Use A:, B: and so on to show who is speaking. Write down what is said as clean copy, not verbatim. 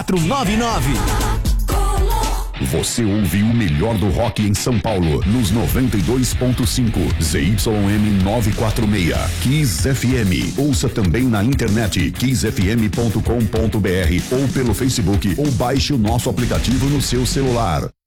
A: 3499.
B: Você ouve o melhor do rock em São Paulo, nos 92.5, ZYM 946, Kiss FM. Ouça também na internet, kissfm.com.br ou pelo Facebook, ou baixe o nosso aplicativo no seu celular.